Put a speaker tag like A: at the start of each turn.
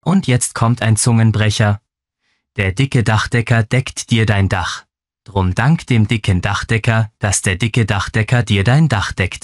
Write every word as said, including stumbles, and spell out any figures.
A: Und jetzt kommt ein Zungenbrecher. Der dicke Dachdecker deckt dir dein Dach. Drum dank dem dicken Dachdecker, dass der dicke Dachdecker dir dein Dach deckt.